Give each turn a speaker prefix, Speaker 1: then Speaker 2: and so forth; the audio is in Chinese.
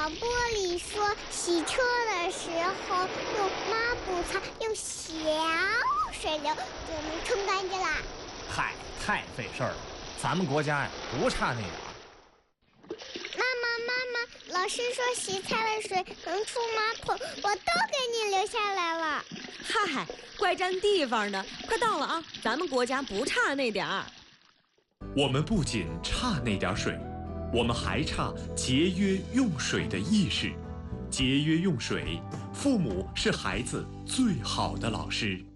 Speaker 1: 广播里说，洗车的时候用抹布擦，用小水流就能冲干净啦。
Speaker 2: 嗨，太费事儿了，咱们国家呀不差那点儿。
Speaker 1: 妈妈，老师说洗菜的水能出马桶，我都给你留下来了。
Speaker 3: 嗨，怪占地方的，快到了啊！咱们国家不差那点儿。
Speaker 4: 我们不仅差那点水，我们还差节约用水的意识。节约用水，父母是孩子最好的老师。